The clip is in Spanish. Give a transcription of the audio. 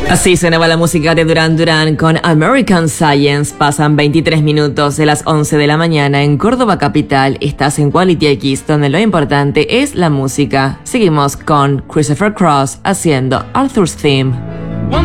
Así sonaba la música de Duran Duran con American Science. Pasan 23 minutos de las 11 de la mañana en Córdoba capital. Estás en Quality X, donde lo importante es la música. Seguimos con Christopher Cross haciendo Arthur's Theme.